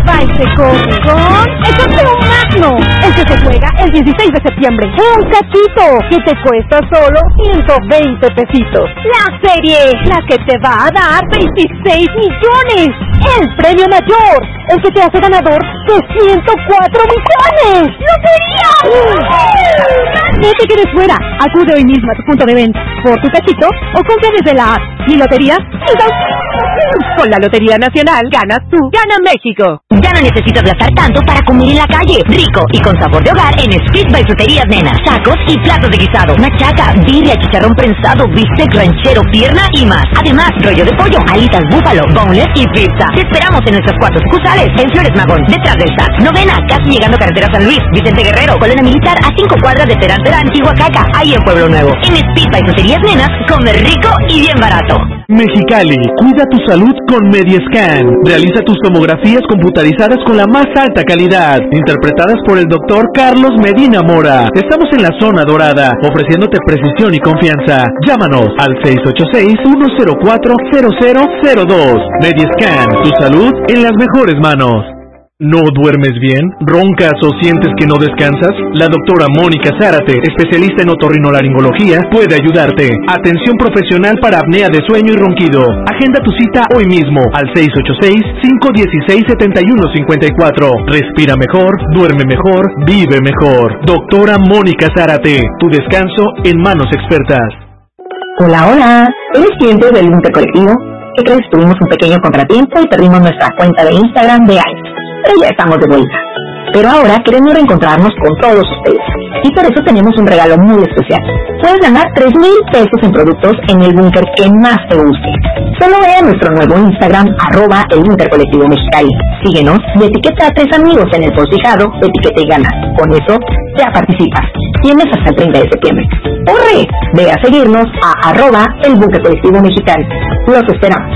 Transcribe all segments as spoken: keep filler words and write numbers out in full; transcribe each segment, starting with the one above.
va y se corre con el sorteo magno, el que se juega el dieciséis de septiembre. Un cachito que te cuesta solo ciento veinte pesitos. La serie, la que te va a dar veintiséis millones. El premio mayor, el que te hace ganador de ciento cuatro millones. ¡Lotería! No te quedes fuera. Acude hoy mismo a tu punto de venta por tu cachito o compra desde la app. Y lotería, con la Lotería Nacional, ganas tú, gana México. Ya no necesitas gastar tanto para comer en la calle. Rico y con sabor de hogar en Speed by Fruterías Nena. Tacos y platos de guisado, machaca, birria, chicharrón prensado, bistec ranchero, pierna y más. Además, rollo de pollo, alitas búfalo, boneless y pizza. Te esperamos en nuestras cuatro sucursales. En Flores Magón, detrás del S A T. Novena, casi llegando a Carretera San Luis. Vicente Guerrero, Colonia Militar, a cinco cuadras de Terantera, Antihuacaca. Ahí en Pueblo Nuevo. En Speed by Fruterías Nenas, come rico y bien barato. Mexicali, cuida tu salud con Mediascan. Realiza tus tomografías computarizadas con la más alta calidad, interpretadas por el doctor Carlos Medina Mora. Estamos en la zona dorada, ofreciéndote precisión y confianza. Llámanos al seis ocho seis, uno cero cuatro, cero cero cero dos. Mediascan, tu salud en las mejores manos. ¿No duermes bien? ¿Roncas o sientes que no descansas? La doctora Mónica Zárate, especialista en otorrinolaringología, puede ayudarte. Atención profesional para apnea de sueño y ronquido. Agenda tu cita hoy mismo al seis ocho seis, cinco uno seis, siete uno cinco cuatro. Respira mejor, duerme mejor, vive mejor. Doctora Mónica Zárate, tu descanso en manos expertas. Hola, hola. ¿Eres cliente del Intercolectivo? ¿Qué crees? Tuvimos un pequeño contratiempo y perdimos nuestra cuenta de Instagram de iTunes. Pero ya estamos de vuelta. Pero ahora queremos reencontrarnos con todos ustedes. Y por eso tenemos un regalo muy especial. Puedes ganar tres mil pesos en productos en el búnker que más te guste. Solo ve a nuestro nuevo Instagram, arroba el Intercolectivo Mexicali. Síguenos y etiqueta a tres amigos en el post fijado, etiqueta y gana. Con eso ya participas. Tienes hasta el treinta de septiembre. ¡Corre! Ve a seguirnos a arroba el Búnker Colectivo Mexicali. Los esperamos.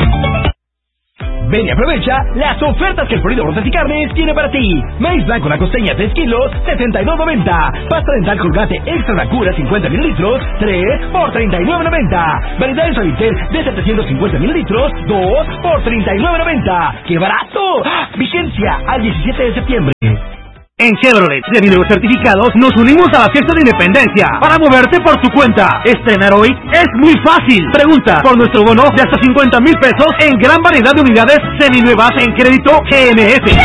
Ven y aprovecha las ofertas que el Florido Frutas y Carnes tiene para ti. Maíz blanco una costeña tres kilos, setenta y dos noventa. Pasta dental Colgate Extra Natura cincuenta mililitros, tres por treinta y nueve noventa. Variedades Suavitel de setecientos cincuenta mililitros, dos por treinta y nueve noventa. ¡Qué barato! Vigencia al diecisiete de septiembre. En Chevrolet, debido a los certificados, nos unimos a la fiesta de independencia para moverte por tu cuenta. Estrenar hoy es muy fácil. Pregunta por nuestro bono de hasta cincuenta mil pesos en gran variedad de unidades seminuevas en crédito G M F.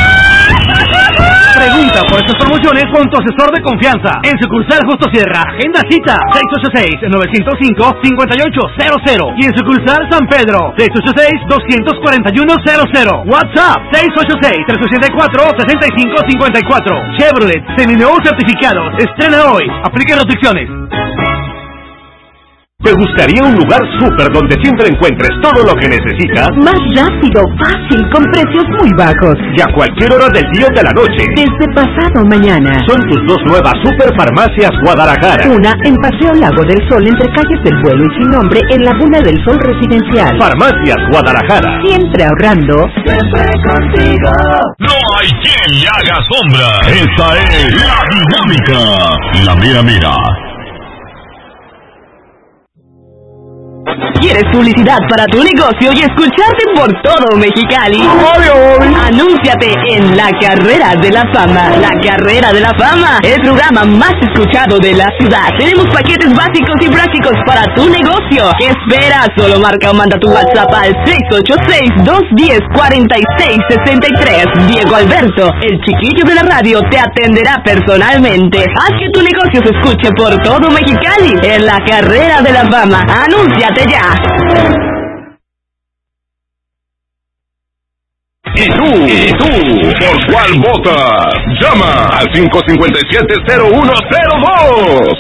Pregunta por estas promociones con tu asesor de confianza. En sucursal Justo Sierra, agenda cita seis ocho seis, nueve cero cinco, cinco ocho cero cero. Y en sucursal San Pedro, seis ocho seis, dos cuatro uno cero cero. WhatsApp seis ocho seis, tres ocho cuatro, tres cinco cinco cuatro. Chevrolet, seminuevos certificados. Estrena hoy. Aplica restricciones. ¿Te gustaría un lugar súper donde siempre encuentres todo lo que necesitas? Más rápido, fácil, con precios muy bajos. Y a cualquier hora del día o de la noche. Desde pasado mañana. Son tus dos nuevas Superfarmacias Guadalajara. Una en Paseo Lago del Sol, entre calles del Vuelo y Sin Nombre, en Laguna del Sol Residencial. Farmacias Guadalajara. Siempre ahorrando. Siempre contigo. No hay quien le haga sombra. Esta es la dinámica. La mira, mira. ¿Quieres publicidad para tu negocio y escucharte por todo Mexicali? Anúnciate en La Carrera de la Fama. La Carrera de la Fama, el programa más escuchado de la ciudad. Tenemos paquetes básicos y prácticos para tu negocio. ¿Qué esperas? Solo marca o manda tu WhatsApp al seis ocho seis, dos uno cero, cuatro seis seis tres. Diego Alberto, el chiquillo de la radio, te atenderá personalmente. Haz que tu negocio se escuche por todo Mexicali en La Carrera de la Fama. Anúnciate ya. ¿Y tú? ¿Y tú? ¿Por cuál votas? Llama al cinco cinco siete, cero uno cero dos.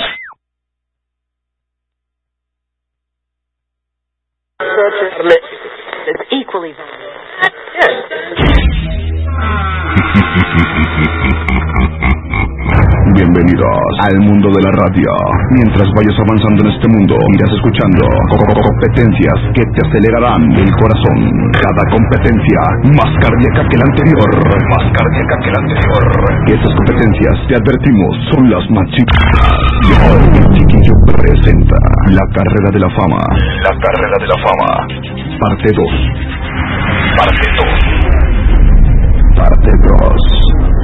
Bienvenidos al mundo de la radio. Mientras vayas avanzando en este mundo, irás escuchando competencias que te acelerarán el corazón. Cada competencia más cardíaca que la anterior. Más cardíaca que la anterior. Estas competencias, te advertimos, son las más chicas. Y hoy el chiquillo presenta La Carrera de la Fama. La Carrera de la Fama. Parte dos. Parte dos.